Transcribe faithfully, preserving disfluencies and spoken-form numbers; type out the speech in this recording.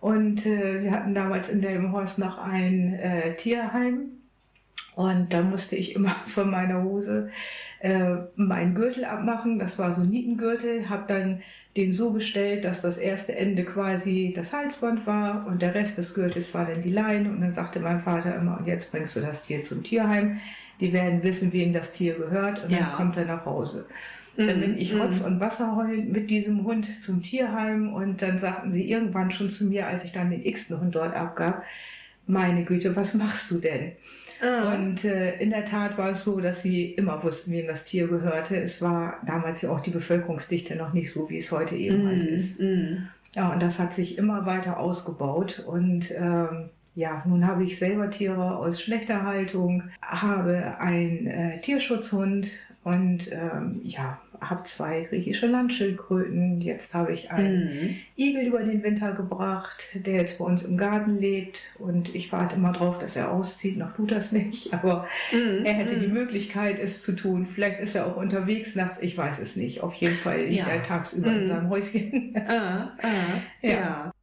Und äh, wir hatten damals in Delmenhorst noch ein äh, Tierheim. Und da musste ich immer von meiner Hose äh, meinen Gürtel abmachen. Das war so ein Nietengürtel. Habe dann den so gestellt, dass das erste Ende quasi das Halsband war und der Rest des Gürtels war dann die Leine. Und dann sagte mein Vater immer, und jetzt bringst du das Tier zum Tierheim. Die werden wissen, wem das Tier gehört. Und dann ja. kommt er nach Hause. Mm, dann bin ich Rotz und Wasser heulend mit diesem Hund zum Tierheim. Und dann sagten sie irgendwann schon zu mir, als ich dann den x-ten Hund dort abgab, meine Güte, was machst du denn? Ah. Und äh, in der Tat war es so, dass sie immer wussten, wem das Tier gehörte. Es war damals ja auch die Bevölkerungsdichte noch nicht so, wie es heute eben mm, halt ist. Mm. Ja, und das hat sich immer weiter ausgebaut. Und ähm, ja, nun habe ich selber Tiere aus schlechter Haltung, habe einen äh, Tierschutzhund und ähm, ja, habe zwei griechische Landschildkröten. Jetzt habe ich einen mm. Igel über den Winter gebracht, der jetzt bei uns im Garten lebt. Und ich warte immer drauf, dass er auszieht. Noch tut das nicht, aber mm. er hätte mm. die Möglichkeit, es zu tun. Vielleicht ist er auch unterwegs nachts, ich weiß es nicht. Auf jeden Fall liegt ja. er tagsüber mm. in seinem Häuschen. ah, ah, ja. ja.